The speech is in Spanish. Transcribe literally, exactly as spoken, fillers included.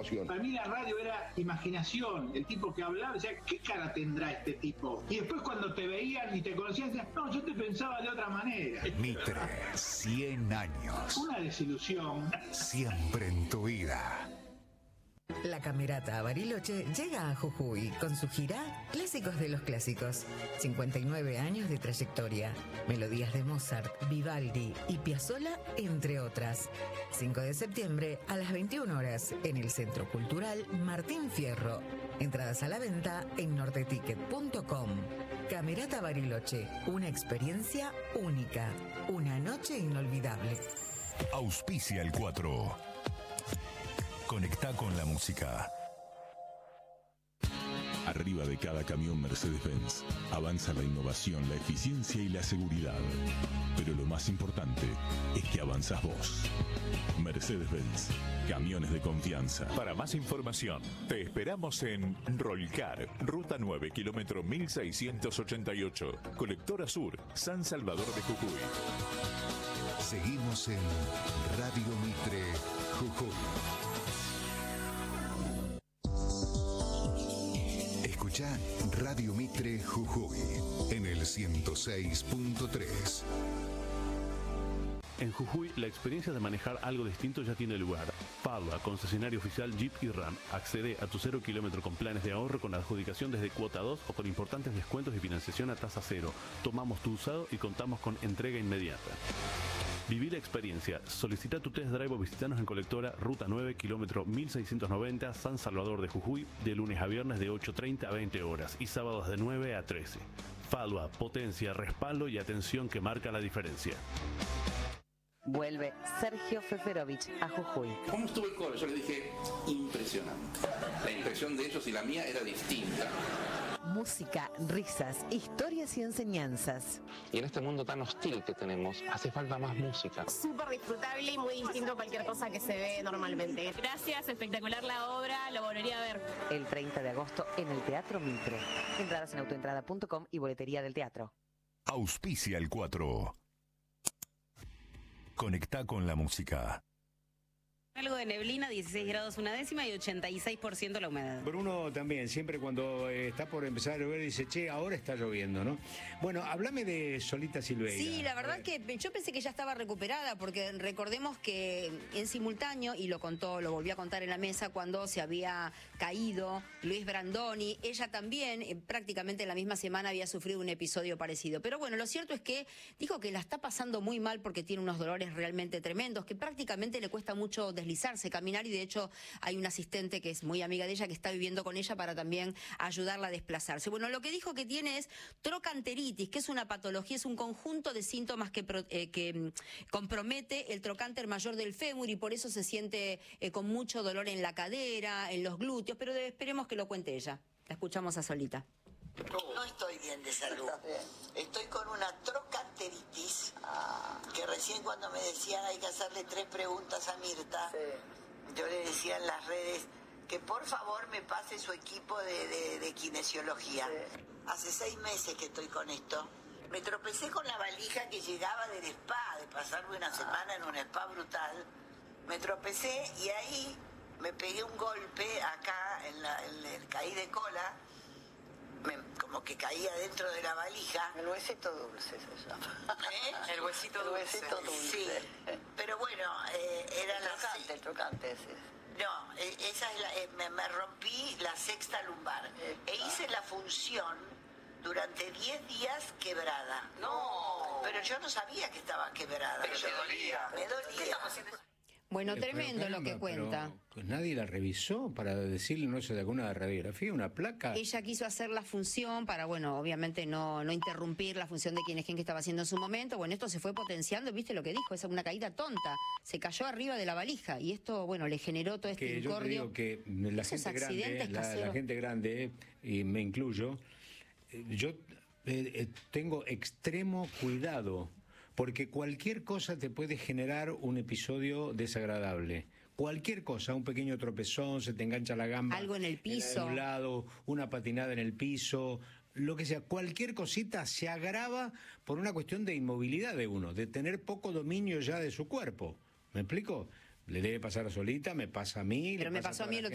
información. Para mí la radio era imaginación, el tipo que hablaba, o sea, ¿qué cara tendrá este tipo? Y después cuando te veían y te conocían, decían, no, yo te pensaba de otra manera. Mitre, cien años. Una desilusión. Siempre en tu vida. La Camerata Bariloche llega a Jujuy con su gira Clásicos de los Clásicos. cincuenta y nueve años de trayectoria. Melodías de Mozart, Vivaldi y Piazzolla, entre otras. cinco de septiembre a las veintiuna horas en el Centro Cultural Martín Fierro. Entradas a la venta en norteticket punto com. Camerata Bariloche, una experiencia única. Una noche inolvidable. Auspicia el cuatro. Conecta con la música. Arriba de cada camión Mercedes-Benz avanza la innovación, la eficiencia y la seguridad. Pero lo más importante es que avanzas vos. Mercedes-Benz, camiones de confianza. Para más información, te esperamos en Rolcar, Ruta nueve, kilómetro mil seiscientos ochenta y ocho, Colectora Sur, San Salvador de Jujuy. Seguimos en Radio Mitre, Jujuy. Escucha Radio Mitre Jujuy en el ciento seis punto tres. En Jujuy, la experiencia de manejar algo distinto ya tiene lugar. Falva, concesionario oficial Jeep y Ram. Accede a tu cero kilómetro con planes de ahorro con adjudicación desde cuota dos o con importantes descuentos y financiación a tasa cero. Tomamos tu usado y contamos con entrega inmediata. Viví la experiencia. Solicita tu test drive o visitanos en Colectora, Ruta nueve, kilómetro mil seiscientos noventa, San Salvador de Jujuy, de lunes a viernes de ocho treinta a veinte horas y sábados de nueve a trece. Falva, potencia, respaldo y atención que marca la diferencia. Vuelve Sergio Feferovich a Jujuy. ¿Cómo estuvo el coro? Yo les dije, impresionante. La impresión de ellos y la mía era distinta. Música, risas, historias y enseñanzas. Y en este mundo tan hostil que tenemos, hace falta más música. Súper disfrutable y muy distinto a cualquier cosa que se ve normalmente. Gracias, espectacular la obra, lo volvería a ver. El treinta de agosto en el Teatro Mitre. Entradas en autoentrada punto com y boletería del teatro. Auspicia el cuatro. Conecta con la música. Algo de neblina, dieciséis grados una décima y ochenta y seis por ciento la humedad. Bruno también, siempre cuando eh, está por empezar a llover dice, che, ahora está lloviendo, ¿no? Bueno, háblame de Solita Silveira. Sí, la verdad que yo pensé que ya estaba recuperada, porque recordemos que en simultáneo, y lo contó, lo volvió a contar en la mesa, cuando se había caído Luis Brandoni, ella también eh, prácticamente en la misma semana había sufrido un episodio parecido. Pero bueno, lo cierto es que dijo que la está pasando muy mal porque tiene unos dolores realmente tremendos, que prácticamente le cuesta mucho deslizarse, caminar, y de hecho hay una asistente que es muy amiga de ella que está viviendo con ella para también ayudarla a desplazarse. Bueno, lo que dijo que tiene es trocanteritis, que es una patología, es un conjunto de síntomas que, eh, que compromete el trocánter mayor del fémur y por eso se siente eh, con mucho dolor en la cadera, en los glúteos, pero esperemos que lo cuente ella. La escuchamos a Solita. No estoy bien de salud. Estoy con una trocanteritis, que recién cuando me decían hay que hacerle tres preguntas a Mirta, sí. Yo le decía en las redes que por favor me pase su equipo de, de, de kinesiología. Sí. Hace seis meses que estoy con esto. Me tropecé con la valija que llegaba del spa, de pasarme una semana en un spa brutal. Me tropecé y ahí me pegué un golpe acá, en la, en el, caí de cola. Me, como que caía dentro de la valija. El huesito dulce se llama. ¿Eh? El huesito dulce. El huesito dulce. Sí, pero bueno, eh, era el la... trocante, el trocante ese. No, eh, esa es la, eh, me, me rompí la sexta lumbar. Eh, e hice ah. la función durante diez días quebrada. No. Pero yo no sabía que estaba quebrada. Pero te dolía. Me dolía. ¿Qué estamos haciendo? Bueno, Eh, tremendo caramba, lo que cuenta. Pues nadie la revisó para decirle, no sé, de alguna radiografía, una placa. Ella quiso hacer la función para, bueno, obviamente no, no interrumpir la función de quien es quien que estaba haciendo en su momento. Bueno, esto se fue potenciando, ¿viste lo que dijo? Es una caída tonta. Se cayó arriba de la valija y esto, bueno, le generó todo este que incordio. Yo te digo que la gente grande, la, la gente grande, y me incluyo, yo eh, tengo extremo cuidado. Porque cualquier cosa te puede generar un episodio desagradable. Cualquier cosa, un pequeño tropezón, se te engancha la gamba. Algo en el piso. En un lado, una patinada en el piso, lo que sea. Cualquier cosita se agrava por una cuestión de inmovilidad de uno, de tener poco dominio ya de su cuerpo. ¿Me explico? Le debe pasar a Solita, me pasa a mí. Pero le me pasa pasó a toda mí la el otro